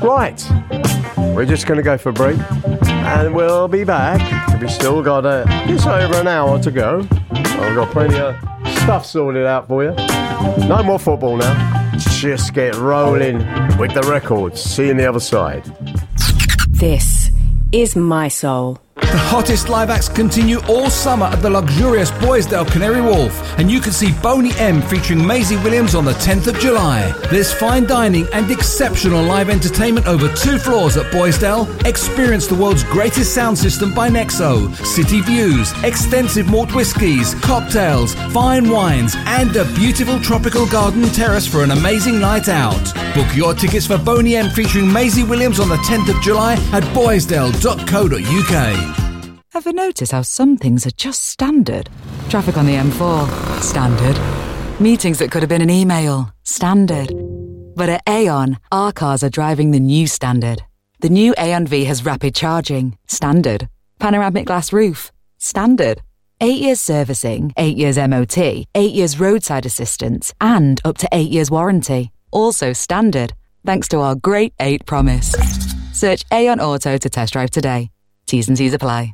Right, we're just going to go for a break and we'll be back. We've still got just over an hour to go. I've got plenty of stuff sorted out for you. No more football now. Just get rolling with the records. See you on the other side. This is My Soul. The hottest live acts continue all summer at the luxurious Boisdale Canary Wharf, and you can see Boney M featuring Maisie Williams on the 10th of July. There's fine dining and exceptional live entertainment over 2 floors at Boisdale. Experience the world's greatest sound system by Nexo, city views, extensive malt whiskies, cocktails, fine wines, and a beautiful tropical garden terrace for an amazing night out. Book your tickets for Boney M featuring Maisie Williams on the 10th of July at boisdale.co.uk. Ever notice how some things are just standard? Traffic on the M4, standard. Meetings that could have been an email, standard. But at Aon, our cars are driving the new standard. The new Aon V has rapid charging, standard. Panoramic glass roof, standard. 8 years servicing, 8 years MOT, 8 years roadside assistance, and up to 8 years warranty. Also standard, thanks to our great 8 promise. Search Aon Auto to test drive today. T's and C's apply.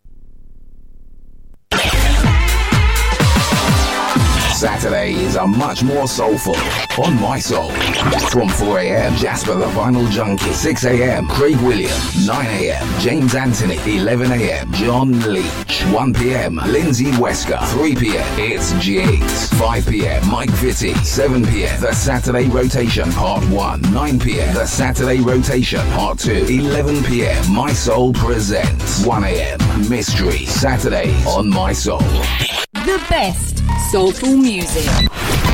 Saturdays are much more soulful on My Soul. From 4 a.m, Jasper the Vinyl Junkie. 6 a.m, Craig Williams. 9 a.m, James Anthony. 11 a.m, John Leach. 1 p.m, Lindsay Wesker. 3 p.m, it's Jigs. 5 p.m, Mike Vitti. 7 p.m, The Saturday Rotation Part 1. 9 p.m, The Saturday Rotation Part 2. 11 p.m, My Soul Presents. 1 a.m, Mystery. Saturdays on My Soul. The best soulful music.